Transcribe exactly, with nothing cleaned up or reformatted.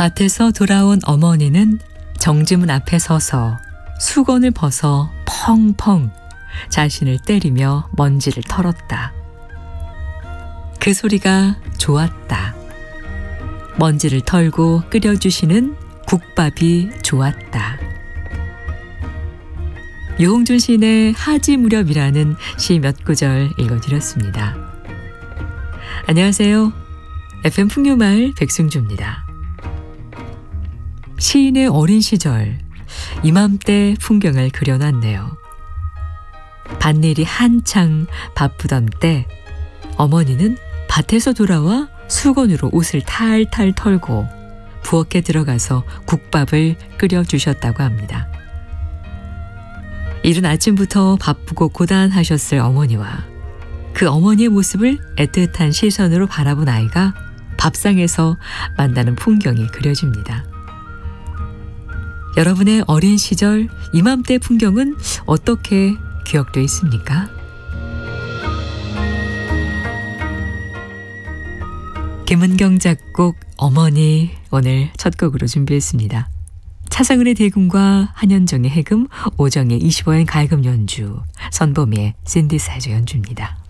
밭에서 돌아온 어머니는 정지문 앞에 서서 수건을 벗어 펑펑 자신을 때리며 먼지를 털었다. 그 소리가 좋았다. 먼지를 털고 끓여주시는 국밥이 좋았다. 유홍준 시인의 하지 무렵이라는 시 몇 구절 읽어드렸습니다. 안녕하세요. 에프엠 풍류마을 백승주입니다. 시인의 어린 시절 이맘때 풍경을 그려놨네요. 밭일이 한창 바쁘던 때 어머니는 밭에서 돌아와 수건으로 옷을 탈탈 털고 부엌에 들어가서 국밥을 끓여주셨다고 합니다. 이른 아침부터 바쁘고 고단하셨을 어머니와 그 어머니의 모습을 애틋한 시선으로 바라본 아이가 밥상에서 만나는 풍경이 그려집니다. 여러분의 어린 시절 이맘때 풍경은 어떻게 기억되어 있습니까? 김은경 작곡 어머니 오늘 첫 곡으로 준비했습니다. 차상은의 대금과 한현정의 해금, 오정의 이십오 엔 가야금 연주, 선보미의 신디사이저 연주입니다.